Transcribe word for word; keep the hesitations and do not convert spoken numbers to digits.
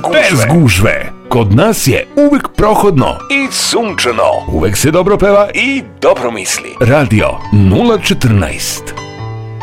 gužve. Bez gužve. Kod nas je uvek prohodno I sunčano. Uvek se dobro peva I dobro misli. Radio nula četrnaest.